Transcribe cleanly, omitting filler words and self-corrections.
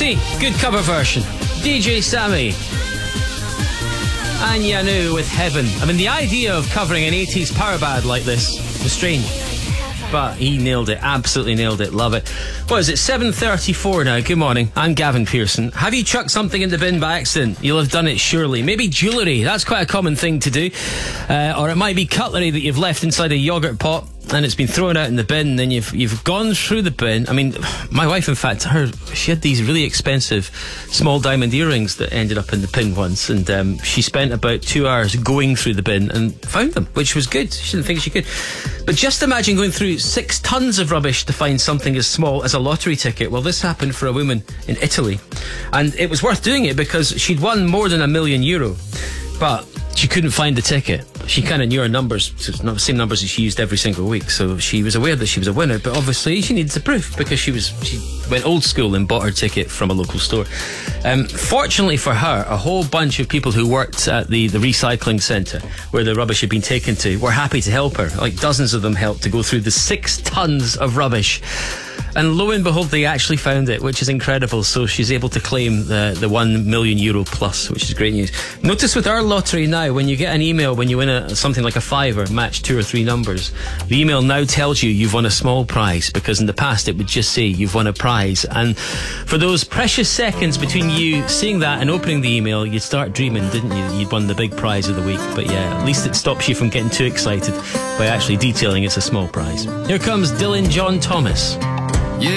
Lucy, good cover version. DJ Sammy. And Yanu with Heaven. I mean, the idea of covering an 80s power ballad like this was strange, but he nailed it, absolutely nailed it. Love it. What is it, 7:34 now? Good morning, I'm Gavin Pearson. Have you chucked something in the bin by accident? You'll have done it surely. Maybe jewellery, that's quite a common thing to do. Or it might be cutlery that you've left inside a yoghurt pot and it's been thrown out in the bin, and then you've gone through the bin. I mean, my wife, in fact, she had these really expensive small diamond earrings that ended up in the bin once, and she spent about 2 hours going through the bin and found them, which was good. She didn't think she could. But just imagine going through 6 tons of rubbish to find something as small as a lottery ticket. Well, this happened for a woman in Italy, and it was worth doing it because she'd won more than €1 million, but she couldn't find the ticket. She kind of knew her numbers, so it's not the same numbers as she used every single week, so she was aware that she was a winner, but obviously she needed the proof because she went old school and bought her ticket from a local store. Fortunately for her, a whole bunch of people who worked at the recycling centre where the rubbish had been taken to were happy to help her. Like, dozens of them helped to go through the 6 tons of rubbish. And lo and behold, they actually found it, which is incredible. So she's able to claim the €1 million plus, which is great news. Notice with our lottery now, when you get an email when you win something like a fiver, match 2 or 3 numbers, the email now tells you you've won a small prize, because in the past it would just say you've won a prize. And for those precious seconds between you seeing that and opening the email, you'd start dreaming, didn't you? You'd won the big prize of the week. But yeah, at least it stops you from getting too excited by actually detailing it's a small prize. Here comes Dylan John Thomas.